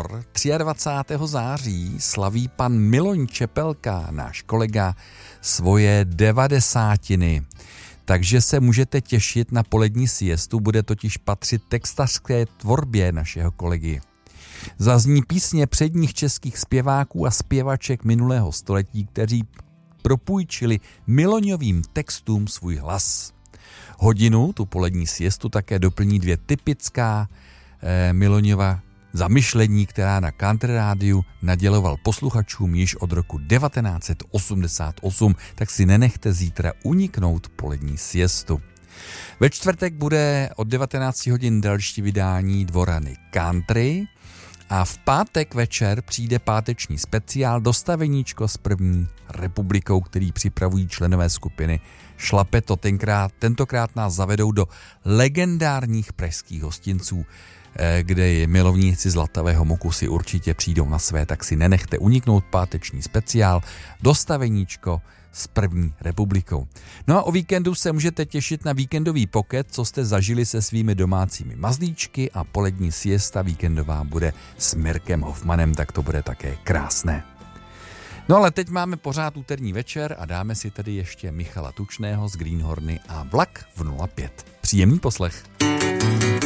pozor, 23. září slaví pan Miloň Čepelka, náš kolega, svoje 90. Takže se můžete těšit na polední siestu, bude totiž patřit textařské tvorbě našeho kolegy. Zazní písně předních českých zpěváků a zpěvaček minulého století, kteří propůjčili Miloňovým textům svůj hlas. Hodinu, tu polední siestu, také doplní 2 typická Miloňova zamyšlení, která na Country rádiu naděloval posluchačům již od roku 1988, tak si nenechte zítra uniknout polední siestu. Ve čtvrtek bude od 19 hodin další vydání Dvorany Country a v pátek večer přijde páteční speciál Dostaveníčko s první republikou, který připravují členové skupiny Šlapeto. Tentokrát nás zavedou do legendárních pražských hostinců, kde milovníci zlatavého moku si určitě přijdou na své, tak si nenechte uniknout páteční speciál Dostaveníčko s první republikou. No a o víkendu se můžete těšit na víkendový poket, co jste zažili se svými domácími mazlíčky, a polední siesta víkendová bude s Mirkem Hofmanem, tak to bude také krásné. No ale teď máme pořád úterní večer a dáme si tedy ještě Michala Tučného z Greenhorny a Vlak v 05. Příjemný poslech.